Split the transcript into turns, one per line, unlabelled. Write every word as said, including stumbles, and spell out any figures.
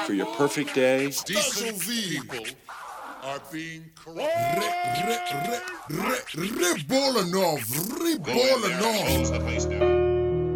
for your perfect day.
Decent people are being corrupt. Re, re, re, re, Rebolanoff, Rebolanoff.